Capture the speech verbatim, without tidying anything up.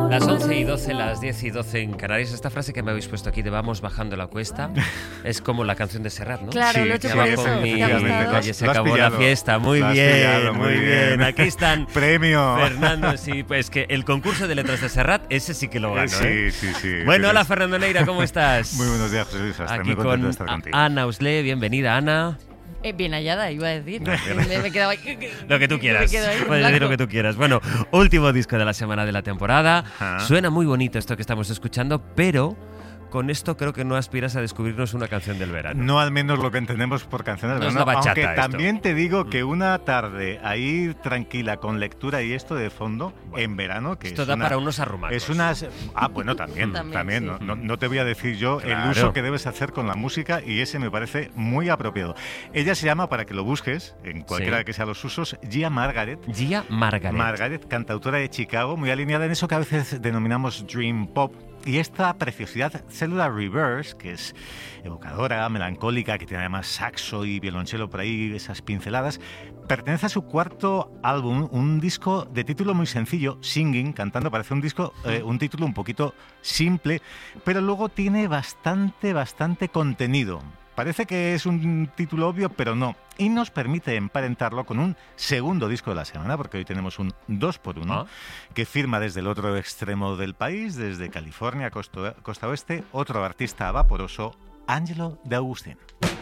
Las once y doce, las diez y doce en Canarias. Esta frase que me habéis puesto aquí de vamos bajando la cuesta es como la canción de Serrat, ¿no? Claro, Sí, lo he hecho sí, por sí, eso. sí, ¿Te ha gustado? Calle, se Lo has acabó la pillado. fiesta. Muy Lo has bien, pillado, muy muy bien. bien. Aquí están Premio. Fernando, sí, pues que el concurso de letras de Serrat, ese sí que lo ganó, Sí, ¿eh? sí, sí. Bueno, hola Tienes- Fernando Neira, ¿cómo estás? Muy buenos días, José Luis. Hasta Aquí muy contento con de estar contigo. Ana Usle, bienvenida, Ana. Eh, bien hallada, iba a decir. me, me quedaba ahí. Lo que tú quieras. Me quedo ahí en Puedes decir lo blanco. que tú quieras. Bueno, último disco de la semana de la temporada. Ajá. Suena muy bonito esto que estamos escuchando, pero con esto creo que no aspiras a descubrirnos una canción del verano. No al menos lo que entendemos por canciones de No es verano, la bachata aunque esto. también te digo que una tarde ahí tranquila con lectura y esto de fondo en verano, que Esto es da una, para unos arrumacos. es unas ah bueno también También, también, sí. no, no, no te voy a decir yo Claro. el uso que debes hacer con la música y ese me parece muy apropiado. Ella se llama, para que lo busques en cualquiera Sí. que sean los usos, Gia Margaret. Gia Margaret. Margaret, cantautora de Chicago, muy alineada en eso que a veces denominamos dream pop. Y esta preciosidad, Cellular Reverse, que es evocadora, melancólica, que tiene además saxo y violonchelo por ahí, esas pinceladas, pertenece a su cuarto álbum, un disco de título muy sencillo, Singing, cantando, parece un disco, eh, un título un poquito simple, pero luego tiene bastante, bastante contenido. Parece que es un título obvio, pero no. Y nos permite emparentarlo con un segundo disco de la semana, porque hoy tenemos un dos por uno, Ah. que firma desde el otro extremo del país, desde California, costa, costa oeste, otro artista vaporoso, Angelo De Agustín.